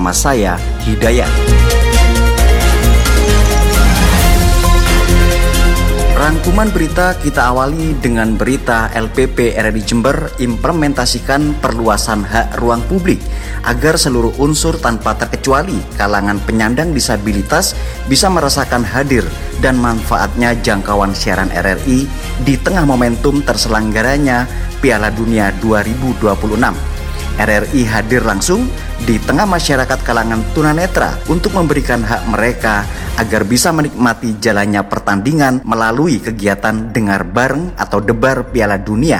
bersama saya, Hidayat. Rangkuman berita kita awali dengan berita LPP RRI Jember implementasikan perluasan hak ruang publik agar seluruh unsur tanpa terkecuali kalangan penyandang disabilitas bisa merasakan hadir dan manfaatnya jangkauan siaran RRI di tengah momentum terselenggaranya Piala Dunia 2026. RRI hadir langsung di tengah masyarakat kalangan tunanetra untuk memberikan hak mereka agar bisa menikmati jalannya pertandingan melalui kegiatan dengar bareng atau debar Piala Dunia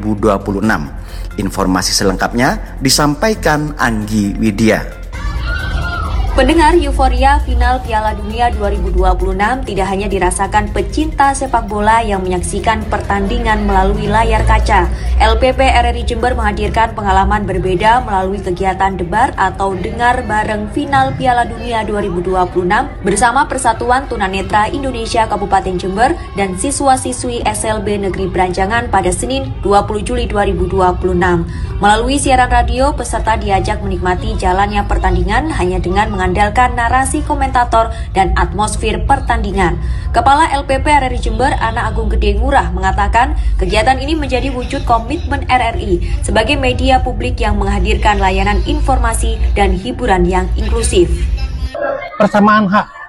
2026. Informasi selengkapnya disampaikan Anggi Widya. Pendengar, euforia final Piala Dunia 2026 tidak hanya dirasakan pecinta sepak bola yang menyaksikan pertandingan melalui layar kaca. LPP RRI Jember menghadirkan pengalaman berbeda melalui kegiatan debar atau dengar bareng final Piala Dunia 2026 bersama Persatuan Tunanetra Indonesia Kabupaten Jember dan siswa-siswi SLB Negeri Branjangan pada Senin 20 Juli 2026. Melalui siaran radio, peserta diajak menikmati jalannya pertandingan hanya dengan mengandalkan narasi komentator dan atmosfer pertandingan. Kepala LPP RRI Jember, Ana Agung Gede Ngurah, mengatakan kegiatan ini menjadi wujud komitmen RRI sebagai media publik yang menghadirkan layanan informasi dan hiburan yang inklusif. Persamaan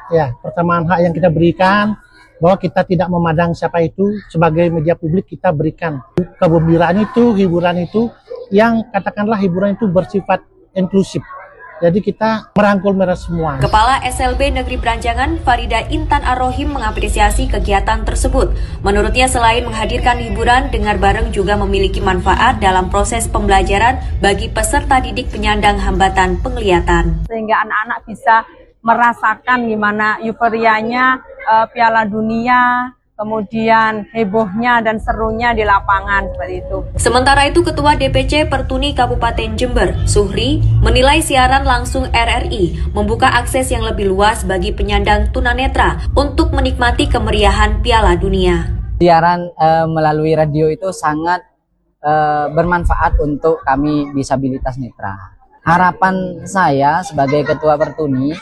hak yang kita berikan, bahwa kita tidak memandang siapa itu, sebagai media publik kita berikan kegembiraan itu, hiburan itu, yang katakanlah hiburan itu bersifat inklusif. Jadi kita merangkul mereka semua. Kepala SLB Negeri Branjangan, Farida Intan Ar-Rohim, mengapresiasi kegiatan tersebut. Menurutnya selain menghadirkan hiburan, dengar bareng juga memiliki manfaat dalam proses pembelajaran bagi peserta didik penyandang hambatan penglihatan. Sehingga anak-anak bisa merasakan gimana euforianya Piala Dunia, kemudian hebohnya dan serunya di lapangan seperti itu. Sementara itu, Ketua DPC Pertuni Kabupaten Jember, Suhri, menilai siaran langsung RRI membuka akses yang lebih luas bagi penyandang tunanetra untuk menikmati kemeriahan Piala Dunia. Siaran melalui radio itu sangat bermanfaat untuk kami disabilitas netra. Harapan saya sebagai Ketua Pertuni,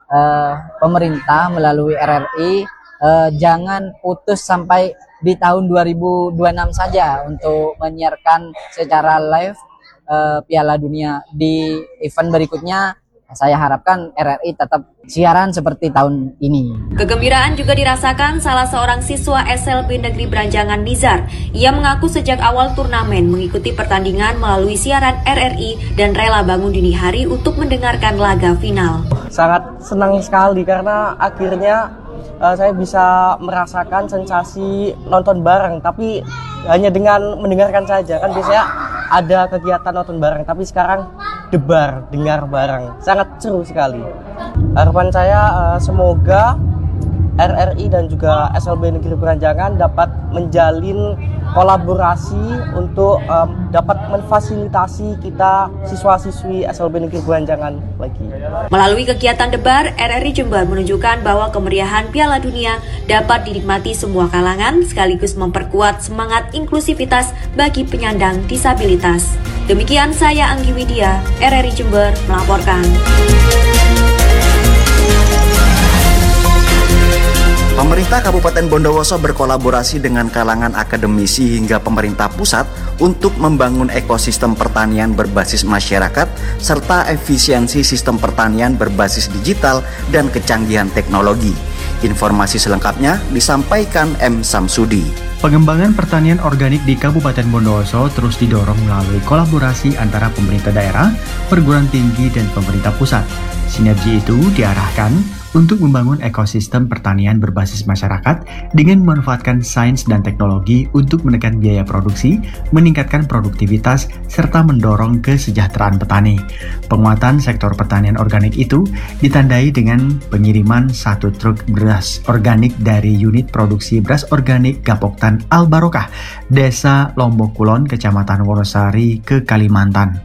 pemerintah melalui RRI jangan putus sampai di tahun 2026 saja untuk menyiarkan secara live Piala Dunia. Di event berikutnya saya harapkan RRI tetap siaran seperti tahun ini. Kegembiraan juga dirasakan salah seorang siswa SLB Negeri Branjangan, Nizar. Ia mengaku sejak awal turnamen mengikuti pertandingan melalui siaran RRI dan rela bangun dini hari untuk mendengarkan laga final. Sangat senang sekali karena akhirnya saya bisa merasakan sensasi nonton bareng, tapi hanya dengan mendengarkan saja. Kan biasanya ada kegiatan nonton bareng, tapi sekarang debar, dengar bareng. Sangat seru sekali. Harapan saya semoga RRI dan juga SLB Negeri Branjangan dapat menjalin kolaborasi untuk dapat memfasilitasi kita siswa-siswi SLB Negeri Branjangan lagi. Melalui kegiatan debar, RRI Jember menunjukkan bahwa kemeriahan Piala Dunia dapat dinikmati semua kalangan sekaligus memperkuat semangat inklusivitas bagi penyandang disabilitas. Demikian saya Anggi Widya, RRI Jember melaporkan. Pemerintah Kabupaten Bondowoso berkolaborasi dengan kalangan akademisi hingga pemerintah pusat untuk membangun ekosistem pertanian berbasis masyarakat serta efisiensi sistem pertanian berbasis digital dan kecanggihan teknologi. Informasi selengkapnya disampaikan M. Samsudi. Pengembangan pertanian organik di Kabupaten Bondowoso terus didorong melalui kolaborasi antara pemerintah daerah, perguruan tinggi, dan pemerintah pusat. Sinergi itu diarahkan untuk membangun ekosistem pertanian berbasis masyarakat dengan memanfaatkan sains dan teknologi untuk menekan biaya produksi, meningkatkan produktivitas, serta mendorong kesejahteraan petani. Penguatan sektor pertanian organik itu ditandai dengan pengiriman 1 truk beras organik dari unit produksi beras organik Gapoktan Al Barokah, Desa Lombok Kulon, Kecamatan Wonosari ke Kalimantan.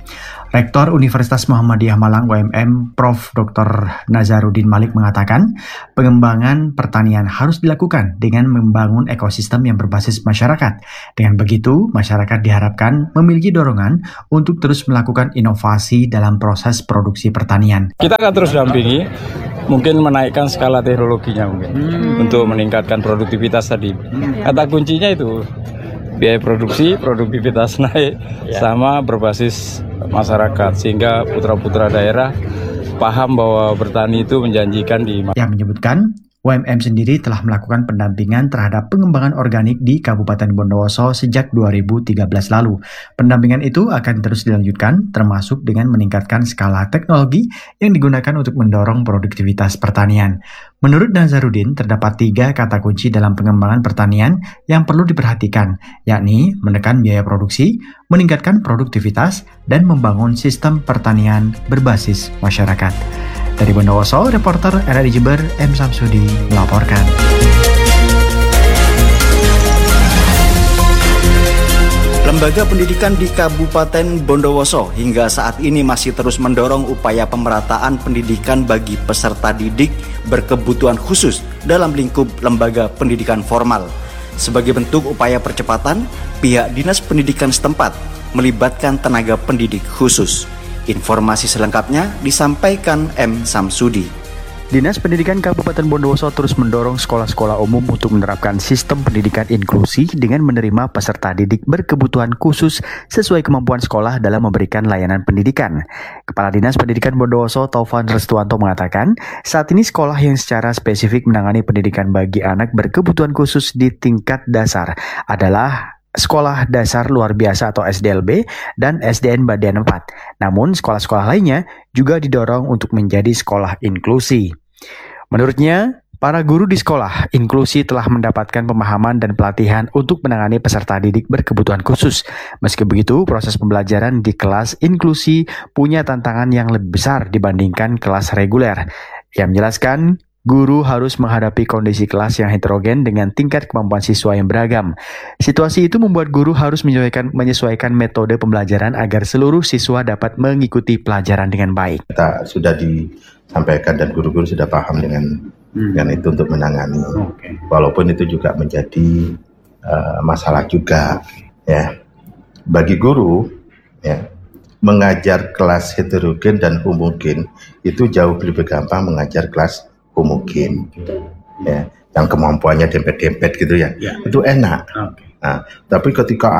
Rektor Universitas Muhammadiyah Malang UMM Prof. Dr. Nazaruddin Malik mengatakan, pengembangan pertanian harus dilakukan dengan membangun ekosistem yang berbasis masyarakat. Dengan begitu, masyarakat diharapkan memiliki dorongan untuk terus melakukan inovasi dalam proses produksi pertanian. Kita akan terus dampingi, mungkin menaikkan skala teknologinya mungkin untuk meningkatkan produktivitas tadi. Kata kuncinya itu biaya produksi, produktivitas naik, sama berbasis masyarakat, sehingga putra-putra daerah paham bahwa bertani itu menjanjikan di. Yang menyebutkan, UMM sendiri telah melakukan pendampingan terhadap pengembangan organik di Kabupaten Bondowoso sejak 2013 lalu. Pendampingan itu akan terus dilanjutkan, termasuk dengan meningkatkan skala teknologi yang digunakan untuk mendorong produktivitas pertanian. Menurut Nazaruddin, terdapat 3 kata kunci dalam pengembangan pertanian yang perlu diperhatikan, yakni menekan biaya produksi, meningkatkan produktivitas, dan membangun sistem pertanian berbasis masyarakat. Dari Bondowoso, reporter RRI Jember, M. Samsudi melaporkan. Lembaga pendidikan di Kabupaten Bondowoso hingga saat ini masih terus mendorong upaya pemerataan pendidikan bagi peserta didik berkebutuhan khusus dalam lingkup lembaga pendidikan formal. Sebagai bentuk upaya percepatan, pihak Dinas Pendidikan setempat melibatkan tenaga pendidik khusus. Informasi selengkapnya disampaikan M. Samsudi. Dinas Pendidikan Kabupaten Bondowoso terus mendorong sekolah-sekolah umum untuk menerapkan sistem pendidikan inklusi dengan menerima peserta didik berkebutuhan khusus sesuai kemampuan sekolah dalam memberikan layanan pendidikan. Kepala Dinas Pendidikan Bondowoso Taufan Restuanto mengatakan, saat ini sekolah yang secara spesifik menangani pendidikan bagi anak berkebutuhan khusus di tingkat dasar adalah Sekolah Dasar Luar Biasa atau SDLB dan SDN Badian 4. Namun sekolah-sekolah lainnya juga didorong untuk menjadi sekolah inklusi. Menurutnya, para guru di sekolah inklusi telah mendapatkan pemahaman dan pelatihan untuk menangani peserta didik berkebutuhan khusus. Meski begitu, proses pembelajaran di kelas inklusi punya tantangan yang lebih besar dibandingkan kelas reguler. Ia menjelaskan, guru harus menghadapi kondisi kelas yang heterogen dengan tingkat kemampuan siswa yang beragam. Situasi itu membuat guru harus menyesuaikan metode pembelajaran agar seluruh siswa dapat mengikuti pelajaran dengan baik. Kita sudah disampaikan dan guru-guru sudah paham dengan itu untuk menangani. Walaupun itu juga menjadi masalah juga, ya. Bagi guru, ya, mengajar kelas heterogen dan homogen itu jauh lebih gampang mengajar kelas homogen, ya, yang kemampuannya dempet-dempet gitu ya, itu enak. Nah, tapi ketika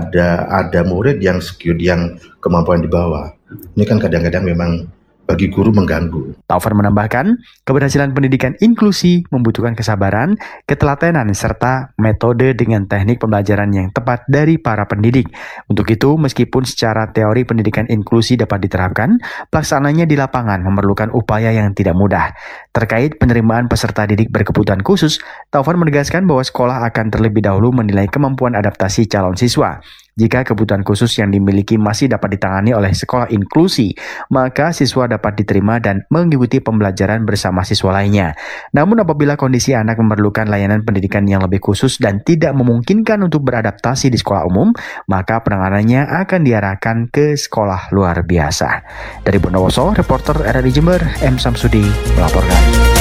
ada murid yang skewed, yang kemampuan di bawah, ini kan kadang-kadang memang bagi guru mengganggu. Taufan menambahkan, keberhasilan pendidikan inklusi membutuhkan kesabaran, ketelatenan, serta metode dengan teknik pembelajaran yang tepat dari para pendidik. Untuk itu, meskipun secara teori pendidikan inklusi dapat diterapkan, pelaksananya di lapangan memerlukan upaya yang tidak mudah. Terkait penerimaan peserta didik berkebutuhan khusus, Taufan menegaskan bahwa sekolah akan terlebih dahulu menilai kemampuan adaptasi calon siswa. Jika kebutuhan khusus yang dimiliki masih dapat ditangani oleh sekolah inklusi, maka siswa dapat diterima dan mengikuti pembelajaran bersama siswa lainnya. Namun apabila kondisi anak memerlukan layanan pendidikan yang lebih khusus dan tidak memungkinkan untuk beradaptasi di sekolah umum, maka penanganannya akan diarahkan ke sekolah luar biasa. Dari Bondowoso, reporter RRI Jember, M. Samsudi melaporkan.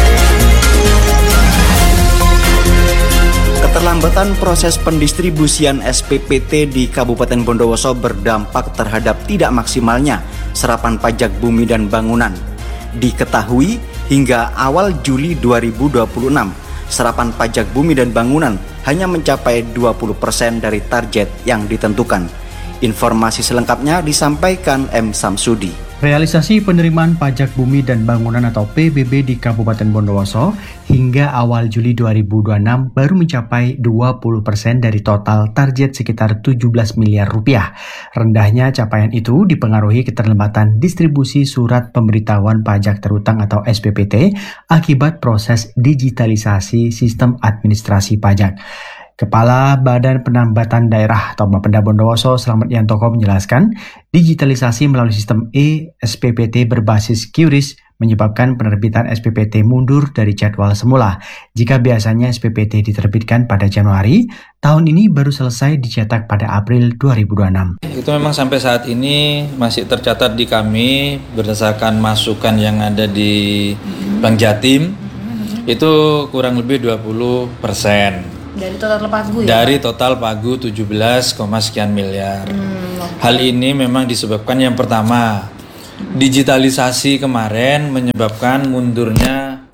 Keterlambatan proses pendistribusian SPPT di Kabupaten Bondowoso berdampak terhadap tidak maksimalnya serapan pajak bumi dan bangunan. Diketahui hingga awal Juli 2026, serapan pajak bumi dan bangunan hanya mencapai 20% dari target yang ditentukan. Informasi selengkapnya disampaikan M. Samsudi. Realisasi penerimaan pajak bumi dan bangunan atau PBB di Kabupaten Bondowoso hingga awal Juli 2026 baru mencapai 20% dari total target sekitar 17 miliar rupiah. Rendahnya capaian itu dipengaruhi keterlambatan distribusi surat pemberitahuan pajak terutang atau SPPT akibat proses digitalisasi sistem administrasi pajak. Kepala Badan Penambatan Daerah atau Bapenda Bondowoso Slamet Yantoko menjelaskan, digitalisasi melalui sistem SPPT berbasis QRIS menyebabkan penerbitan SPPT mundur dari jadwal semula. Jika biasanya SPPT diterbitkan pada Januari, tahun ini baru selesai dicetak pada April 2026. Itu memang sampai saat ini masih tercatat di kami berdasarkan masukan yang ada di Bank Jatim, itu kurang lebih 20%. Dari total pagu ya? Dari total pagu 17, sekian miliar. Hal ini memang disebabkan yang pertama, digitalisasi kemarin menyebabkan mundurnya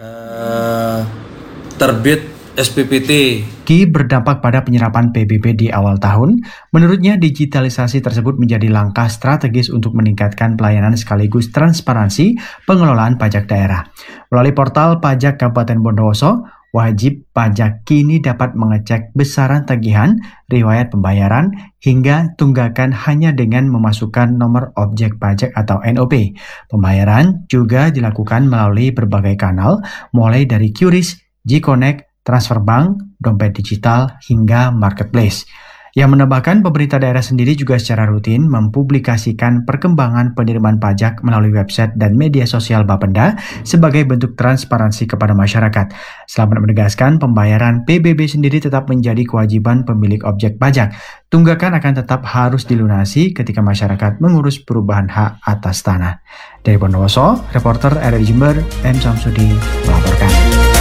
terbit SPPT. Ki berdampak pada penyerapan PBB di awal tahun. Menurutnya digitalisasi tersebut menjadi langkah strategis untuk meningkatkan pelayanan sekaligus transparansi pengelolaan pajak daerah. Melalui portal pajak Kabupaten Bondowoso, wajib pajak kini dapat mengecek besaran tagihan, riwayat pembayaran, hingga tunggakan hanya dengan memasukkan nomor objek pajak atau NOP. Pembayaran juga dilakukan melalui berbagai kanal, mulai dari QRIS, G-Connect, transfer bank, dompet digital, hingga marketplace. Yang menambahkan, pemerintah daerah sendiri juga secara rutin mempublikasikan perkembangan penerimaan pajak melalui website dan media sosial Bapenda sebagai bentuk transparansi kepada masyarakat. Selamat menegaskan, pembayaran PBB sendiri tetap menjadi kewajiban pemilik objek pajak. Tunggakan akan tetap harus dilunasi ketika masyarakat mengurus perubahan hak atas tanah. Dari Bondowoso, reporter RRI Jember, M. Samsudi melaporkan.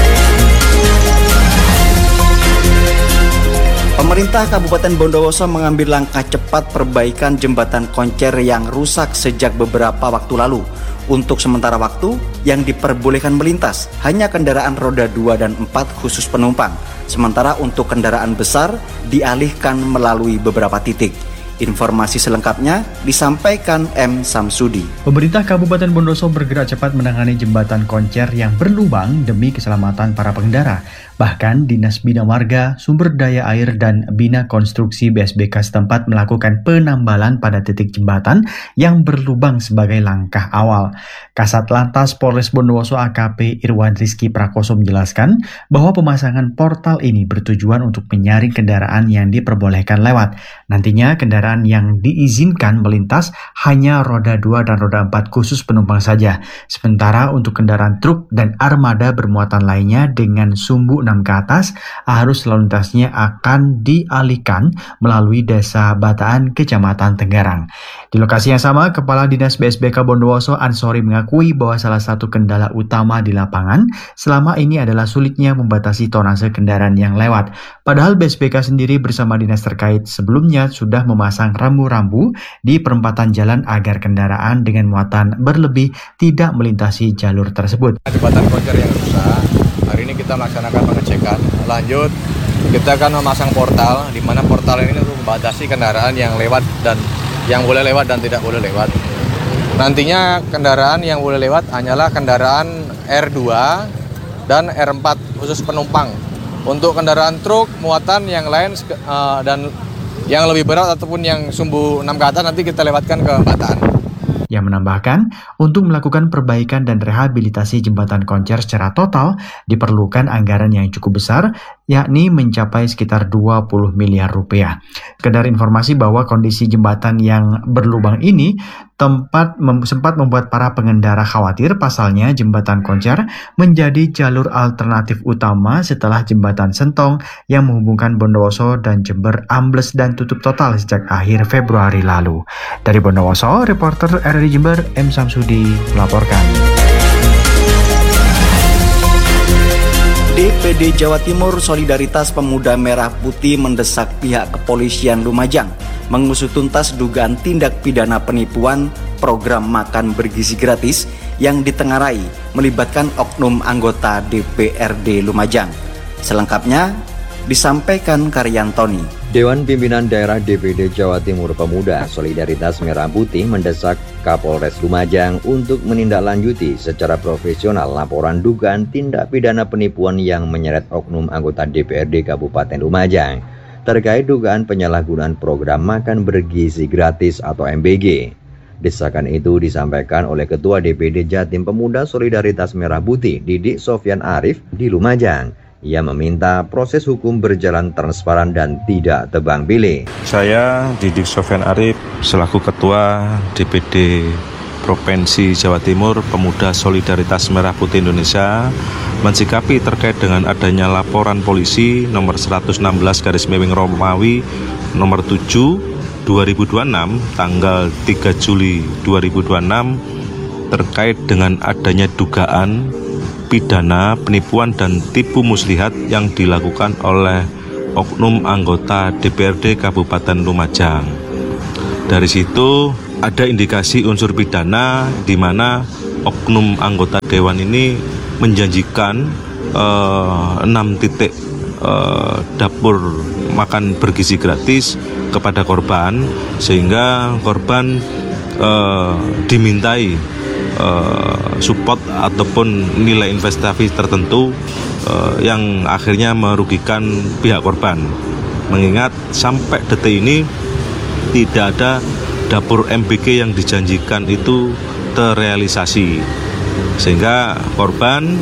Pemerintah Kabupaten Bondowoso mengambil langkah cepat perbaikan jembatan Koncer yang rusak sejak beberapa waktu lalu. Untuk sementara waktu, yang diperbolehkan melintas hanya kendaraan roda 2 dan 4 khusus penumpang. Sementara untuk kendaraan besar dialihkan melalui beberapa titik. Informasi selengkapnya disampaikan M. Samsudi. Pemerintah Kabupaten Bondowoso bergerak cepat menangani jembatan Koncer yang berlubang demi keselamatan para pengendara. Bahkan Dinas Bina Marga, Sumber Daya Air, dan Bina Konstruksi BSBK setempat melakukan penambalan pada titik jembatan yang berlubang sebagai langkah awal. Kasat Lantas Polres Bondowoso AKP Irwan Rizky Prakoso menjelaskan bahwa pemasangan portal ini bertujuan untuk menyaring kendaraan yang diperbolehkan lewat. Nantinya kendaraan yang diizinkan melintas hanya roda 2 dan roda 4 khusus penumpang saja. Sementara untuk kendaraan truk dan armada bermuatan lainnya dengan sumbu 6 ke atas, arus lalu lintasnya akan dialihkan melalui Desa Bataan, Kecamatan Tenggarang. Di lokasi yang sama, Kepala Dinas BSBK Bondowoso Ansori mengakui bahwa salah satu kendala utama di lapangan selama ini adalah sulitnya membatasi tonase kendaraan yang lewat. Padahal BSBK sendiri bersama dinas terkait sebelumnya sudah memasang rambu-rambu di perempatan jalan agar kendaraan dengan muatan berlebih tidak melintasi jalur tersebut. Jembatan Koncer yang rusak, hari ini kita melaksanakan pengecekan. Lanjut, kita akan memasang portal, di mana portal ini untuk membatasi kendaraan yang lewat dan yang boleh lewat dan tidak boleh lewat. Nantinya kendaraan yang boleh lewat hanyalah kendaraan R2 dan R4 khusus penumpang. Untuk kendaraan truk, muatan yang lain dan yang lebih berat ataupun yang sumbu 6 ke atas nanti kita lewatkan ke Bataan. Yang menambahkan, untuk melakukan perbaikan dan rehabilitasi jembatan Koncer secara total diperlukan anggaran yang cukup besar, yakni mencapai sekitar 20 miliar rupiah. Sekedar informasi bahwa kondisi jembatan yang berlubang ini sempat membuat para pengendara khawatir. Pasalnya jembatan Koncer menjadi jalur alternatif utama setelah jembatan Sentong yang menghubungkan Bondowoso dan Jember ambles dan tutup total sejak akhir Februari lalu. Dari Bondowoso, reporter RRI Jember M. Samsudi melaporkan. DPD Jawa Timur Solidaritas Pemuda Merah Putih mendesak pihak kepolisian Lumajang mengusut tuntas dugaan tindak pidana penipuan program makan bergizi gratis yang ditengarai melibatkan oknum anggota DPRD Lumajang. Selengkapnya disampaikan Karyantoni. Dewan Pimpinan Daerah DPD Jawa Timur Pemuda Solidaritas Merah Putih mendesak Kapolres Lumajang untuk menindaklanjuti secara profesional laporan dugaan tindak pidana penipuan yang menyeret oknum anggota DPRD Kabupaten Lumajang terkait dugaan penyalahgunaan program makan bergizi gratis atau MBG. Desakan itu disampaikan oleh Ketua DPD Jatim Pemuda Solidaritas Merah Putih Didik Sofyan Arif di Lumajang. Ia meminta proses hukum berjalan transparan dan tidak tebang pilih. Saya Didik Sofyan Arif selaku Ketua DPD Provinsi Jawa Timur Pemuda Solidaritas Merah Putih Indonesia mensikapi terkait dengan adanya laporan polisi nomor 116/Romawi nomor 7 2026 tanggal 3 Juli 2026 terkait dengan adanya dugaan pidana penipuan dan tipu muslihat yang dilakukan oleh oknum anggota DPRD Kabupaten Lumajang. Dari situ ada indikasi unsur pidana di mana oknum anggota dewan ini menjanjikan 6 titik dapur makan bergizi gratis kepada korban, sehingga korban dimintai support ataupun nilai investasi tertentu yang akhirnya merugikan pihak korban. Mengingat sampai detik ini tidak ada dapur MBG yang dijanjikan itu terrealisasi, sehingga korban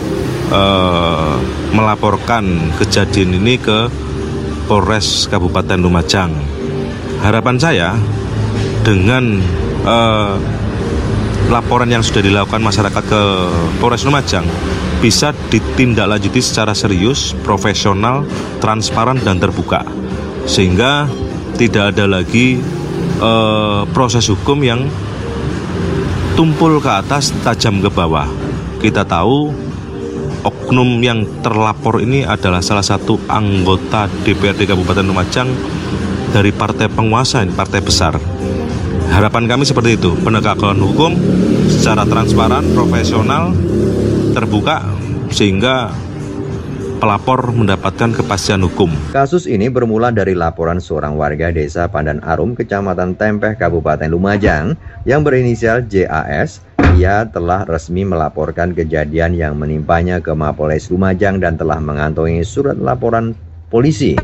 melaporkan kejadian ini ke Polres Kabupaten Lumajang. Harapan saya dengan laporan yang sudah dilakukan masyarakat ke Polres Lumajang bisa ditindaklanjuti secara serius, profesional, transparan dan terbuka, sehingga tidak ada lagi proses hukum yang tumpul ke atas, tajam ke bawah. Kita tahu oknum yang terlapor ini adalah salah satu anggota DPRD Kabupaten Lumajang dari partai penguasa, partai besar. Harapan kami seperti itu, penegakan hukum secara transparan, profesional, terbuka, sehingga pelapor mendapatkan kepastian hukum. Kasus ini bermula dari laporan seorang warga desa Pandan Arum, Kecamatan Tempeh, Kabupaten Lumajang yang berinisial JAS. Ia telah resmi melaporkan kejadian yang menimpanya ke Mapolres Lumajang dan telah mengantongi surat laporan polisi.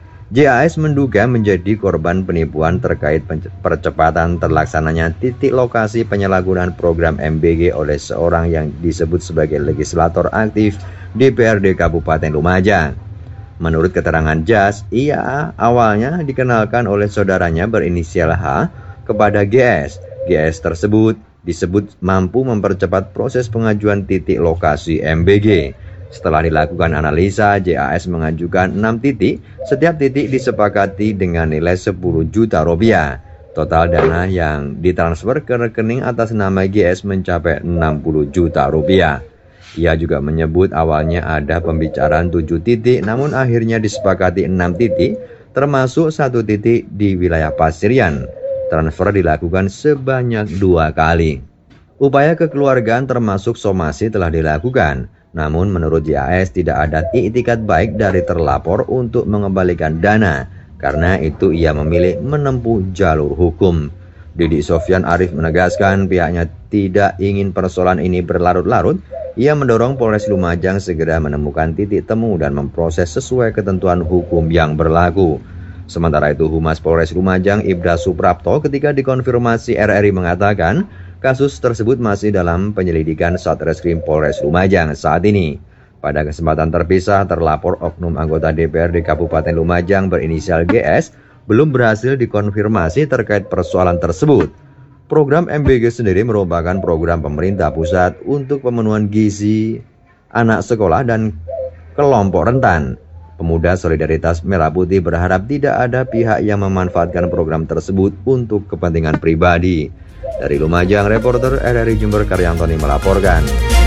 JAS menduga menjadi korban penipuan terkait percepatan terlaksananya titik lokasi penyalahgunaan program MBG oleh seorang yang disebut sebagai legislator aktif DPRD Kabupaten Lumajang. Menurut keterangan JAS, ia awalnya dikenalkan oleh saudaranya berinisial H kepada GS. GS tersebut disebut mampu mempercepat proses pengajuan titik lokasi MBG. Setelah dilakukan analisa, JAS mengajukan 6 titik, setiap titik disepakati dengan nilai 10 juta rupiah. Total dana yang ditransfer ke rekening atas nama GS mencapai 60 juta rupiah. Ia juga menyebut awalnya ada pembicaraan 7 titik, namun akhirnya disepakati 6 titik, termasuk 1 titik di wilayah Pasirian. Transfer dilakukan sebanyak 2 kali. Upaya kekeluargaan termasuk somasi telah dilakukan. Namun menurut JAS tidak ada iktikat baik dari terlapor untuk mengembalikan dana. Karena itu ia memilih menempuh jalur hukum. Didi Sofyan Arif menegaskan pihaknya tidak ingin persoalan ini berlarut-larut. Ia mendorong Polres Lumajang segera menemukan titik temu dan memproses sesuai ketentuan hukum yang berlaku. Sementara itu Humas Polres Lumajang Ibda Suprapto ketika dikonfirmasi RRI mengatakan kasus tersebut masih dalam penyelidikan Satreskrim Polres Lumajang saat ini. Pada kesempatan terpisah, terlapor oknum anggota DPRD Kabupaten Lumajang berinisial GS belum berhasil dikonfirmasi terkait persoalan tersebut. Program MBG sendiri merupakan program pemerintah pusat untuk pemenuhan gizi anak sekolah dan kelompok rentan. Pemuda Solidaritas Merah Putih berharap tidak ada pihak yang memanfaatkan program tersebut untuk kepentingan pribadi. Dari Lumajang, reporter RRI Jember Karyantoni melaporkan.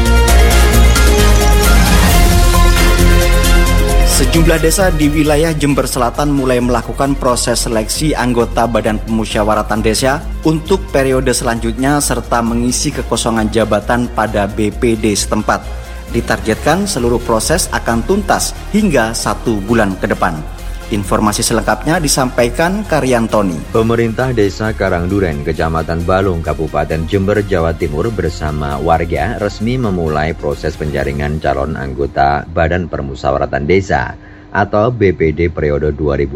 Sejumlah desa di wilayah Jember Selatan mulai melakukan proses seleksi anggota Badan Pemusyawaratan Desa untuk periode selanjutnya serta mengisi kekosongan jabatan pada BPD setempat. Ditargetkan seluruh proses akan tuntas hingga 1 bulan ke depan. Informasi selengkapnya disampaikan Karyantoni. Pemerintah Desa Karangduren, Kecamatan Balung, Kabupaten Jember, Jawa Timur bersama warga resmi memulai proses penjaringan calon anggota Badan Permusyawaratan Desa atau BPD periode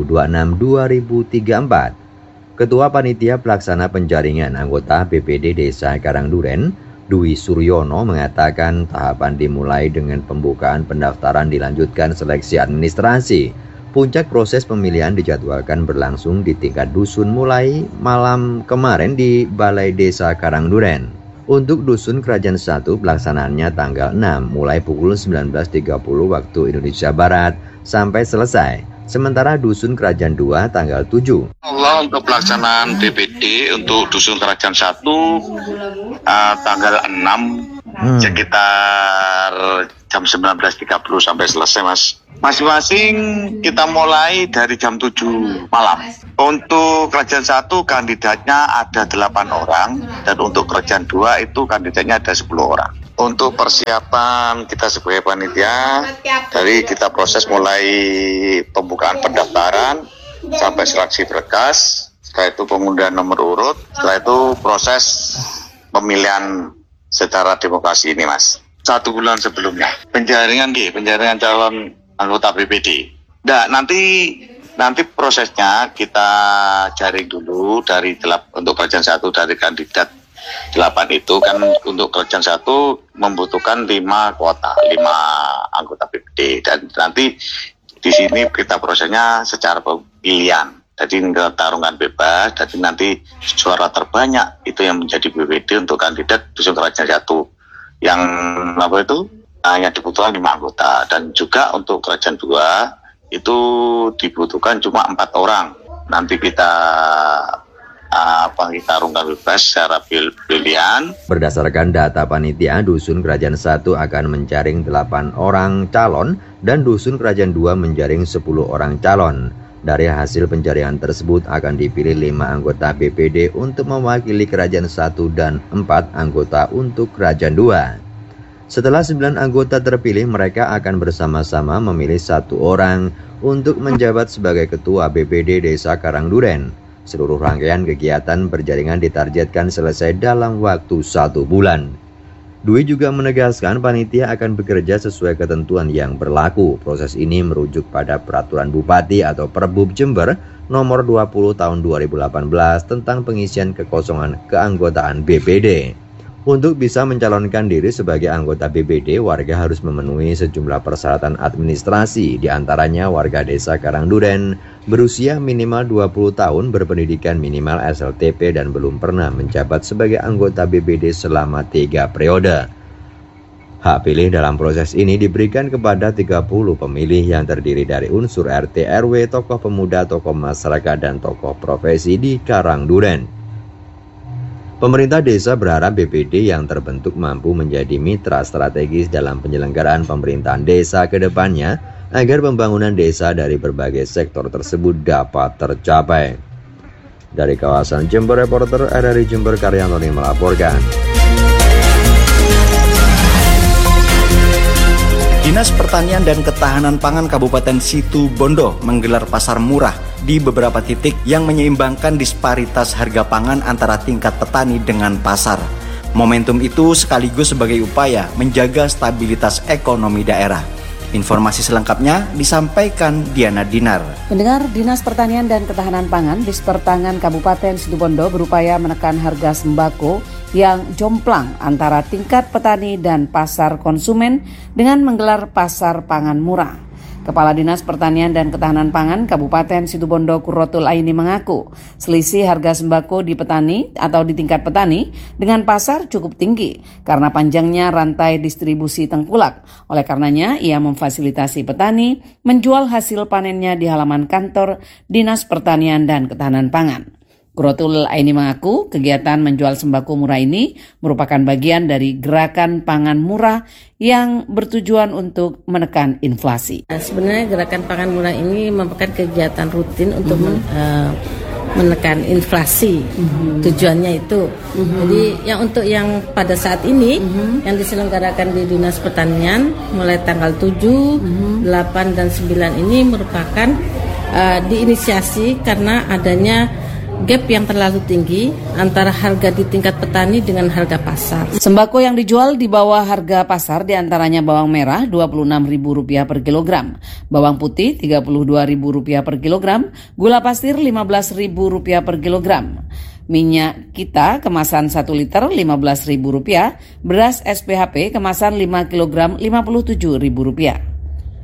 2026-2034. Ketua Panitia Pelaksana Penjaringan anggota BPD Desa Karangduren, Dwi Suryono mengatakan tahapan dimulai dengan pembukaan pendaftaran dilanjutkan seleksi administrasi. Puncak proses pemilihan dijadwalkan berlangsung di tingkat dusun mulai malam kemarin di Balai Desa Karangduren. Untuk Dusun Kerajaan 1 pelaksanaannya tanggal 6 mulai pukul 19.30 waktu Indonesia Barat sampai selesai. Sementara Dusun Kerajaan 2 tanggal 7. Allah untuk pelaksanaan DPD untuk Dusun Kerajaan 1 tanggal 6 sekitar jam 19.30 sampai selesai, Mas. Masing-masing kita mulai dari jam 7 malam. Untuk Kerajaan 1 kandidatnya ada 8 orang dan untuk Kerajaan 2 itu kandidatnya ada 10 orang. Untuk persiapan kita sebagai panitia, dari kita proses mulai pembukaan pendaftaran sampai seleksi berkas, setelah itu pengundian nomor urut, setelah itu proses pemilihan secara demokrasi ini, Mas. 1 bulan sebelumnya penjaringan calon anggota BPD. Nah, nanti prosesnya kita jaring dulu dari untuk Kerajaan 1 dari kandidat 8 itu kan untuk Kerajaan 1 membutuhkan 5 kuota, 5 anggota BPD dan nanti di sini kita prosesnya secara pilihan. Jadi tarungan bebas, jadi nanti suara terbanyak itu yang menjadi BPD untuk kandidat Dusun Kerajaan 1 yang hanya dibutuhkan 5 anggota dan juga untuk Kerajaan 2 itu dibutuhkan cuma 4 orang. Nanti kita tarungan bebas secara pilihan. Berdasarkan data panitia, Dusun Kerajaan 1 akan menjaring 8 orang calon dan Dusun Kerajaan 2 menjaring 10 orang calon. Dari hasil penjaringan tersebut akan dipilih 5 anggota BPD untuk mewakili Kerajaan 1 dan 4 anggota untuk Kerajaan 2. Setelah 9 anggota terpilih, mereka akan bersama-sama memilih 1 orang untuk menjabat sebagai Ketua BPD Desa Karangduren. Seluruh rangkaian kegiatan perjaringan ditargetkan selesai dalam waktu 1 bulan. Dwi juga menegaskan panitia akan bekerja sesuai ketentuan yang berlaku. Proses ini merujuk pada Peraturan Bupati atau Perbub Jember nomor 20 tahun 2018 tentang pengisian kekosongan keanggotaan BPD. Untuk bisa mencalonkan diri sebagai anggota BPD, warga harus memenuhi sejumlah persyaratan administrasi, diantaranya warga desa Karangduren, berusia minimal 20 tahun, berpendidikan minimal SLTP dan belum pernah menjabat sebagai anggota BPD selama 3 periode. Hak pilih dalam proses ini diberikan kepada 30 pemilih yang terdiri dari unsur RT, RW, tokoh pemuda, tokoh masyarakat, dan tokoh profesi di Karangduren. Pemerintah desa berharap BPD yang terbentuk mampu menjadi mitra strategis dalam penyelenggaraan pemerintahan desa ke depannya agar pembangunan desa dari berbagai sektor tersebut dapat tercapai. Dari kawasan Jember, reporter RRI Jember Karyantoni melaporkan. Dinas Pertanian dan Ketahanan Pangan Kabupaten Situ Bondo menggelar pasar murah di beberapa titik yang menyeimbangkan disparitas harga pangan antara tingkat petani dengan pasar. Momentum itu sekaligus sebagai upaya menjaga stabilitas ekonomi daerah. Informasi selengkapnya disampaikan Diana Dinar. Pendengar, Dinas Pertanian dan Ketahanan Pangan Disperpangan Kabupaten Situbondo berupaya menekan harga sembako yang jomplang antara tingkat petani dan pasar konsumen dengan menggelar pasar pangan murah. Kepala Dinas Pertanian dan Ketahanan Pangan Kabupaten Situbondo Qurratul Aini mengaku selisih harga sembako di petani atau di tingkat petani dengan pasar cukup tinggi karena panjangnya rantai distribusi tengkulak. Oleh karenanya ia memfasilitasi petani menjual hasil panennya di halaman kantor Dinas Pertanian dan Ketahanan Pangan. Qurratul Aini mengaku kegiatan menjual sembako murah ini merupakan bagian dari gerakan pangan murah yang bertujuan untuk menekan inflasi. Sebenarnya gerakan pangan murah ini merupakan kegiatan rutin untuk menekan inflasi. Tujuannya itu. Jadi yang pada saat ini yang diselenggarakan di Dinas Pertanian mulai tanggal 7, 8 dan 9 ini merupakan diinisiasi karena adanya gap yang terlalu tinggi antara harga di tingkat petani dengan harga pasar. Sembako yang dijual di bawah harga pasar diantaranya bawang merah Rp26.000 per kilogram, bawang putih Rp32.000 per kilogram, gula pasir Rp15.000 per kilogram. Minyak kita kemasan 1 liter Rp15.000, beras SPHP kemasan 5 kg Rp57.000.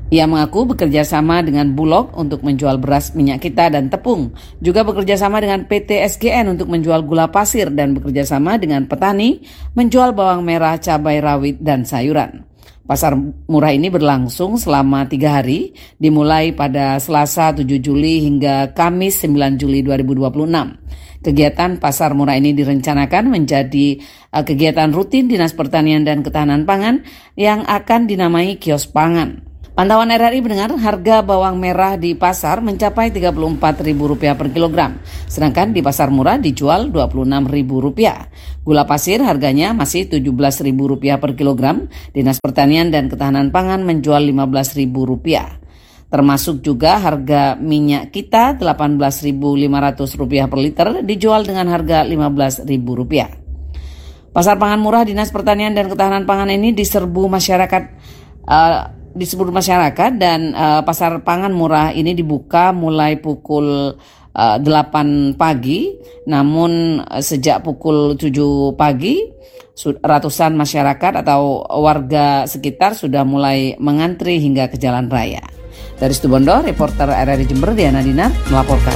Ia mengaku bekerja sama dengan Bulog untuk menjual beras, minyak kita, dan tepung. Juga bekerja sama dengan PT SGN untuk menjual gula pasir dan bekerja sama dengan petani menjual bawang merah, cabai rawit, dan sayuran. Pasar murah ini berlangsung selama 3 hari, dimulai pada Selasa 7 Juli hingga Kamis 9 Juli 2026. Kegiatan pasar murah ini direncanakan menjadi kegiatan rutin Dinas Pertanian dan Ketahanan Pangan yang akan dinamai kios pangan. Pantauan RRI mendengar harga bawang merah di pasar mencapai Rp34.000 per kilogram, sedangkan di pasar murah dijual Rp26.000. Gula pasir harganya masih Rp17.000 per kilogram, Dinas Pertanian dan Ketahanan Pangan menjual Rp15.000. Termasuk juga harga minyak kita Rp18.500 per liter dijual dengan harga Rp15.000. Pasar pangan murah Dinas Pertanian dan Ketahanan Pangan ini diserbu masyarakat dan pasar pangan murah ini dibuka mulai pukul 8 pagi, namun sejak pukul 7 pagi ratusan masyarakat atau warga sekitar sudah mulai mengantri hingga ke jalan raya. Dari Situbondo, reporter RRI Jember Diana Dinar melaporkan.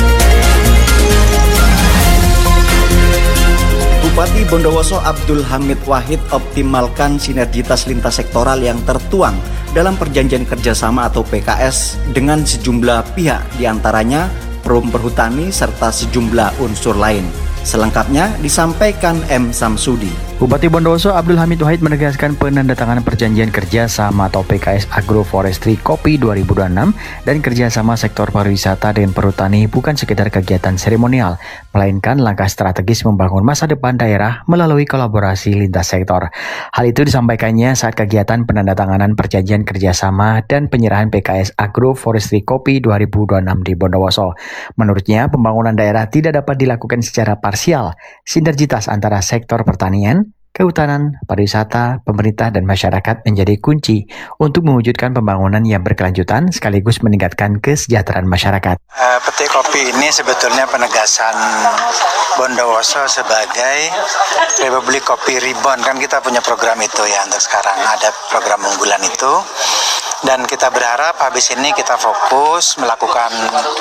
Bupati Bondowoso Abdul Hamid Wahid optimalkan sinergitas lintas sektoral yang tertuang dalam perjanjian kerjasama atau PKS dengan sejumlah pihak, diantaranya Perum Perhutani serta sejumlah unsur lain. Selengkapnya disampaikan M. Samsudi. Bupati Bondowoso Abdul Hamid Wahid menegaskan penandatanganan perjanjian kerjasama atau PKS Agroforestry Kopi 2026 dan kerjasama sektor pariwisata dan perhutani bukan sekedar kegiatan seremonial, melainkan langkah strategis membangun masa depan daerah melalui kolaborasi lintas sektor. Hal itu disampaikannya saat kegiatan penandatanganan perjanjian kerjasama dan penyerahan PKS Agroforestry Kopi 2026 di Bondowoso. Menurutnya, pembangunan daerah tidak dapat dilakukan secara parsial. Sinergitas antara sektor pertanian, kehutanan, pariwisata, pemerintah, dan masyarakat menjadi kunci untuk mewujudkan pembangunan yang berkelanjutan sekaligus meningkatkan kesejahteraan masyarakat. Petik Kopi ini sebetulnya penegasan Bondowoso sebagai Republik Kopi Reborn. Kan kita punya program itu ya, untuk sekarang ada program unggulan itu. Dan kita berharap habis ini kita fokus melakukan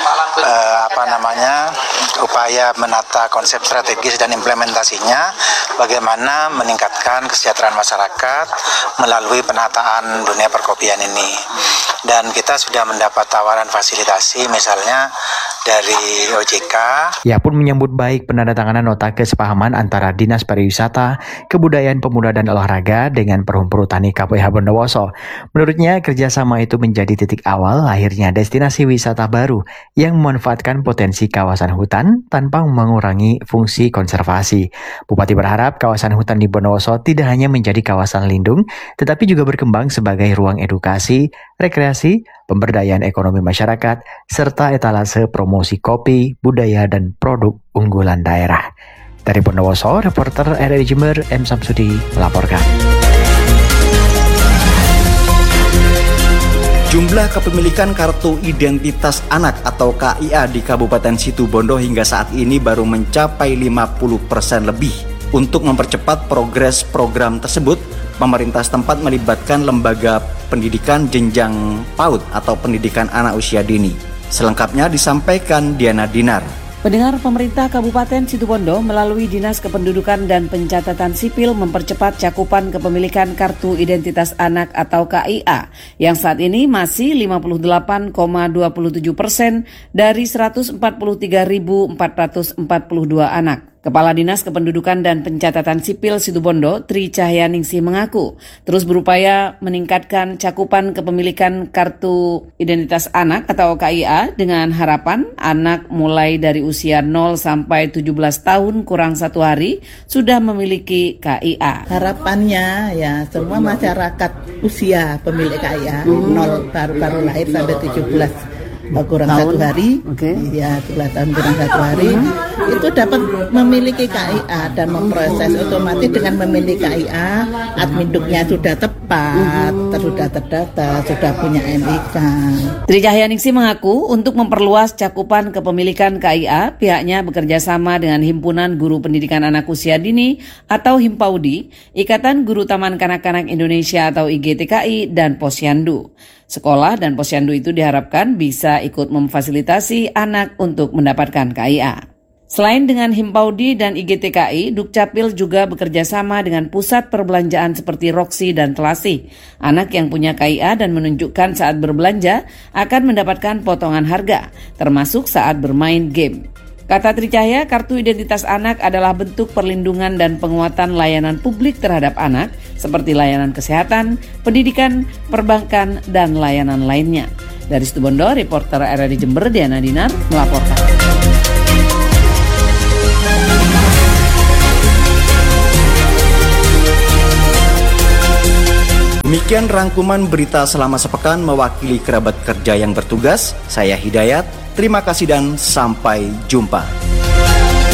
upaya menata konsep strategis dan implementasinya, bagaimana meningkatkan kesejahteraan masyarakat melalui penataan dunia perkopian ini. Dan kita sudah mendapat tawaran fasilitasi misalnya dari OJK. Ia pun menyambut baik penandatanganan nota kesepahaman antara Dinas Pariwisata, Kebudayaan Pemuda dan Olahraga dengan Perum Perhutani KPH Bondowoso. Menurutnya, kerjasama itu menjadi titik awal lahirnya destinasi wisata baru yang memanfaatkan potensi kawasan hutan tanpa mengurangi fungsi konservasi. Bupati berharap kawasan hutan di Bondowoso tidak hanya menjadi kawasan lindung, tetapi juga berkembang sebagai ruang edukasi, rekreasi, pemberdayaan ekonomi masyarakat, serta etalase promosi kopi, budaya, dan produk unggulan daerah. Dari Bondowoso, reporter RRI Jember M. Samsudi melaporkan. Jumlah kepemilikan Kartu Identitas Anak atau KIA di Kabupaten Situbondo hingga saat ini baru mencapai 50% lebih. Untuk mempercepat progres program tersebut, pemerintah setempat melibatkan lembaga pendidikan jenjang PAUD atau pendidikan anak usia dini. Selengkapnya disampaikan Diana Dinar. Pendengar, pemerintah Kabupaten Situbondo melalui Dinas Kependudukan dan Pencatatan Sipil mempercepat cakupan kepemilikan Kartu Identitas Anak atau KIA yang saat ini masih 58,27% dari 143.442 anak. Kepala Dinas Kependudukan dan Pencatatan Sipil Situbondo, Tri Cahyaningsih mengaku terus berupaya meningkatkan cakupan kepemilikan Kartu Identitas Anak atau KIA dengan harapan anak mulai dari usia 0 sampai 17 tahun kurang 1 hari sudah memiliki KIA. Harapannya ya semua masyarakat usia pemilik KIA 0 baru lahir sampai 17 kurang 1 hari, ya 17 tahun kurang 1 hari. itu dapat memiliki KIA dan memproses otomatis. Dengan memiliki KIA, adminduknya sudah tepat, sudah terdata, sudah punya NIK. Tri Cahyaningsih mengaku untuk memperluas cakupan kepemilikan KIA, pihaknya bekerja sama dengan Himpunan Guru Pendidikan Anak Usia Dini atau Himpaudi, Ikatan Guru Taman Kanak-Kanak Indonesia atau IGTKI, dan Posyandu. Sekolah dan Posyandu itu diharapkan bisa ikut memfasilitasi anak untuk mendapatkan KIA. Selain dengan Himpaudi dan IGTKI, Dukcapil juga bekerja sama dengan pusat perbelanjaan seperti Roxy dan Telasi. Anak yang punya KIA dan menunjukkan saat berbelanja akan mendapatkan potongan harga, termasuk saat bermain game. Kata Tri Cahya, kartu identitas anak adalah bentuk perlindungan dan penguatan layanan publik terhadap anak, seperti layanan kesehatan, pendidikan, perbankan, dan layanan lainnya. Dari Situbondo, reporter RRI Jember Diana Dinar melaporkan. Demikian rangkuman berita selama sepekan mewakili kerabat kerja yang bertugas. Saya Hidayat, terima kasih dan sampai jumpa.